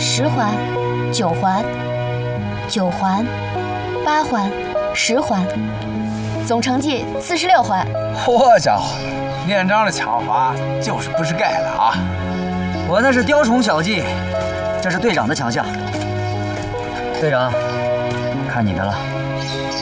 10环、9环、9环、8环、10环，总成绩46环。 好家伙，连长的枪法就是不是盖的啊！ 我那是雕虫小技，这是队长的强项。队长，看你的了。